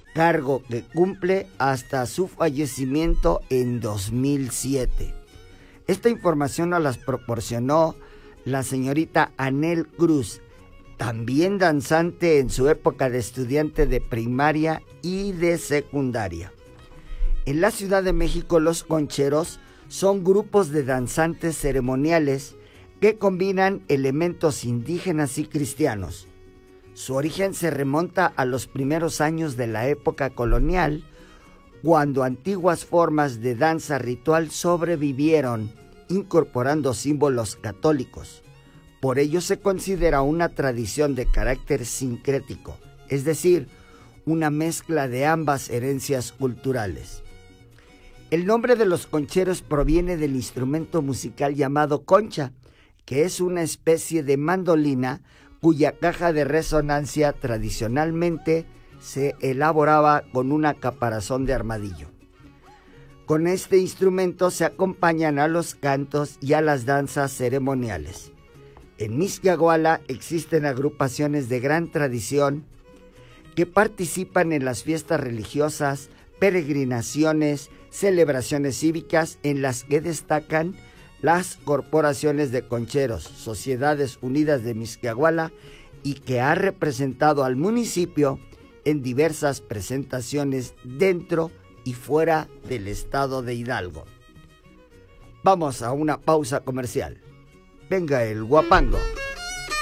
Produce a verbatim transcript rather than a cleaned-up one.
cargo que cumple hasta su fallecimiento en dos mil siete. Esta información nos las proporcionó la señorita Anel Cruz, también danzante en su época de estudiante de primaria y de secundaria. En la Ciudad de México, los concheros son grupos de danzantes ceremoniales que combinan elementos indígenas y cristianos. Su origen se remonta a los primeros años de la época colonial, cuando antiguas formas de danza ritual sobrevivieron, incorporando símbolos católicos. Por ello se considera una tradición de carácter sincrético, es decir, una mezcla de ambas herencias culturales. El nombre de los concheros proviene del instrumento musical llamado concha, que es una especie de mandolina cuya caja de resonancia tradicionalmente se elaboraba con una caparazón de armadillo. Con este instrumento se acompañan a los cantos y a las danzas ceremoniales. En Mixquiahuala existen agrupaciones de gran tradición que participan en las fiestas religiosas, peregrinaciones, celebraciones cívicas, en las que destacan las corporaciones de concheros, Sociedades Unidas de Mixquiahuala, y que ha representado al municipio en diversas presentaciones dentro y fuera del estado de Hidalgo. Vamos a una pausa comercial. Venga el guapango.